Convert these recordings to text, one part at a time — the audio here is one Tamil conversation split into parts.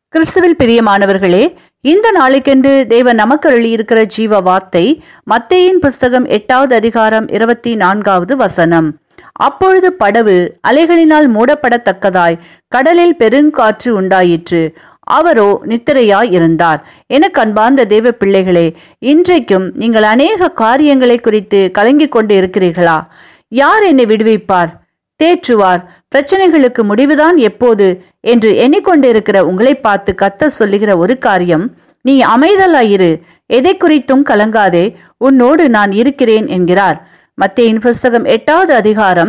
கிறிஸ்துவில் பிரியமானவர்களே, இந்த நாளுக்கென்று தேவன் நமக்கு அருளியிருக்கிற ஜீவ வார்த்தை மத்தேயின் புஸ்தகம் 8வது அதிகாரம் 24வது வசனம். அப்பொழுது படவு அலைகளினால் மூடப்படத்தக்கதாய் கடலில் பெருங்காற்று உண்டாயிற்று. அவரோ நித்திரையாய் இருந்தார். எனக்கு அன்பார்ந்த தேவ பிள்ளைகளே, இன்றைக்கும் நீங்கள் அநேக காரியங்களை குறித்து கலங்கிக் கொண்டு இருக்கிறீர்களா? யார் என்னை விடுவிப்பார், தேற்றுவார், பிரச்சனைகளுக்கு முடிவுதான் எப்போது என்று எண்ணிக்கொண்டிருக்கிற உங்களை பார்த்து கர்த்தர் சொல்லுகிற ஒரு காரியம், நீ அமைதலாயிரு, எதை குறித்தும் கலங்காதே, உன்னோடு நான் இருக்கிறேன் என்கிறார். மத்தேயின் புஸ்தகம் 8வது அதிகாரம்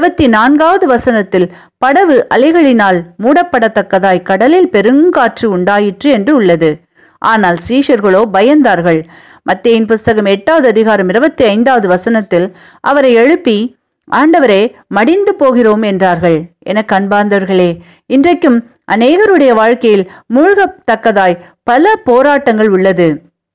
24வது வசனத்தில் படவு அலைகளினால் மூடப்படத்தக்கதாய் கடலில் பெருங்காற்று உண்டாயிற்று என்று உள்ளது. ஆனால் சீஷர்களோ பயந்தார்கள். மத்தேயின் புஸ்தகம் 8வது அதிகாரம் 25வது வசனத்தில் அவரை எழுப்பி, ஆண்டவரே, மடிந்து போகிறோம் என்றார்கள். எனக்கு அன்பார்ந்தவர்களே, இன்றைக்கும் அநேகருடைய வாழ்க்கையில் மூழ்கத்தக்கதாய் பல போராட்டங்கள் உள்ளது.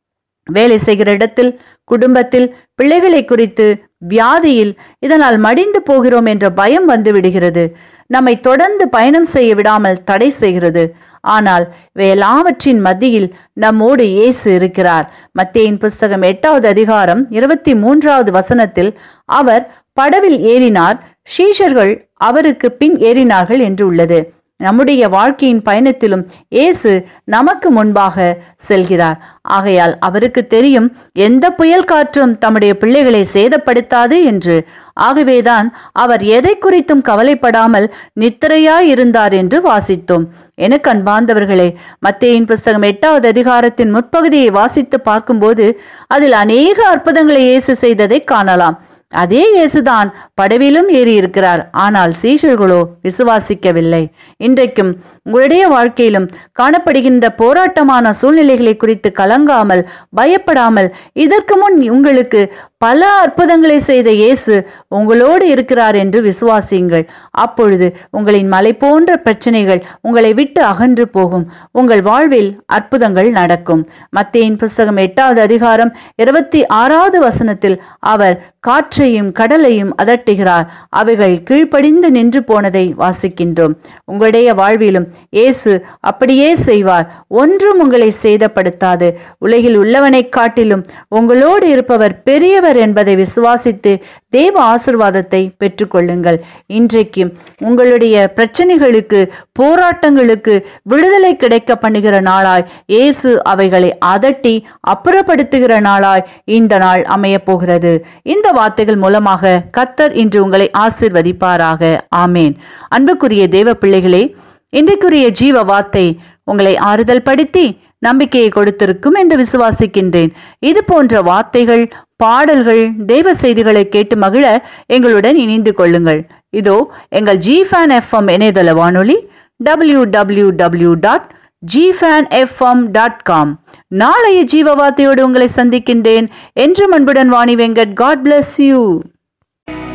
வேலை செய்கிற இடத்தில், குடும்பத்தில், பிள்ளைகளை குறித்து, வியாதியில், இதனால் மடிந்து போகிறோம் என்ற பயம் வந்து விடுகிறது. நம்மை தொடர்ந்து பயணம் செய்ய விடாமல் தடை செய்கிறது. ஆனால் எல்லாவற்றின் மத்தியில் நம்மோடு இயேசு இருக்கிறார். மத்தேயின் புஸ்தகம் 8வது அதிகாரம் 23வது வசனத்தில் அவர் படவில் ஏறினார், சீஷர்கள் அவருக்கு பின் ஏறினார்கள் என்று உள்ளது. நம்முடைய வாழ்க்கையின் பயணத்திலும் இயேசு நமக்கு முன்பாக செல்கிறார். ஆகையால் அவருக்கு தெரியும் எந்த புயல் காற்றும் தம்முடைய பிள்ளைகளை சேதப்படுத்தாது என்று. ஆகவேதான் அவர் எதை குறித்தும் கவலைப்படாமல் நித்திரையாய் இருந்தார் என்று வாசித்தோம். எனக்கு அன்பார்ந்தவர்களே, மத்தேயின் புஸ்தகம் 8வது அதிகாரத்தின் முற்பகுதியை வாசித்து பார்க்கும்போது அதில் அநேக அற்புதங்களை இயேசு செய்ததை காணலாம். அதே இயேசுதான் படவிலும் ஏறி இருக்கிறார். ஆனால் சீஷர்களோ விசுவாசிக்கவில்லை. இன்றைக்கும் உங்களுடைய வாழ்க்கையிலும் காணப்படுகின்ற போராட்டமான சூழ்நிலைகளை குறித்து கலங்காமல், பயப்படாமல், இதற்கு முன் உங்களுக்கு பல அற்புதங்களை செய்த இயேசு உங்களோடு இருக்கிறார் என்று விசுவாசியுங்கள். அப்பொழுது உங்களின் மலை போன்ற பிரச்சனைகள் உங்களை விட்டு அகன்று போகும். உங்கள் வாழ்வில் அற்புதங்கள் நடக்கும். மத்தேயின் புஸ்தகம் 8வது அதிகாரம் 26வது வசனத்தில் அவர் காற்றையும் கடலையும் அதட்டுகிறார். அவைகள் கீழ்ப்படிந்து நின்று போனதை வாசிக்கின்றோம். உங்களுடைய வாழ்விலும் இயேசு அப்படியே செய்வார். ஒன்றும் உங்களை சேதப்படுத்தாது. உலகில் உள்ளவனை காட்டிலும் உங்களோடு இருப்பவர் பெரியவர் என்பதை விசுவாசித்து தேவ ஆசீர்வாதத்தை பெற்றுக்கொள்ளுங்கள். இன்றைக்கு உங்களுடைய பிரச்சனைகளுக்கு, போராட்டங்களுக்கு விடுதலை கிடைக்க பண்ணுகிற நாளாய் இயேசு அவைகளை அதட்டி அப்புறப்படுத்துகிற நாளாய் இந்த நாள் அமைய போகிறது. இந்த வார்த்தைகள் மூலமாக கர்த்தர் இன்று உங்களை ஆசீர்வதிப்பாராக. ஆமேன். அன்புக்குரிய தேவ பிள்ளைகளே, இன்றைக்குரிய ஜீவ வார்த்தை உங்களை ஆறுதல் படுத்தி நம்பிக்கையை கொடுத்திருக்கும் என்று விசுவாசிக்கின்றேன். இது போன்ற வார்த்தைகள், பாடல்கள், தேவ செய்திகளை கேட்டு மகிழ எங்களுடன் இணைந்து கொள்ளுங்கள். இதோ எங்கள் ஜிஃபேன் எஃப்எம் இணையதள வானொலி www.gfanfm.com. நாளைய ஜீவ வார்த்தையோடு உங்களை சந்திக்கின்றேன். என்றும் அன்புடன் Vani Venkat. God bless you.